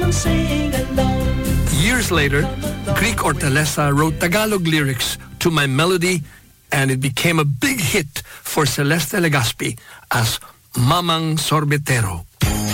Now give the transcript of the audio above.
Years later, Greek Ortalesa wrote Tagalog lyrics to my melody, and it became a big hit for Celeste Legaspi as Mamang Sorbetero.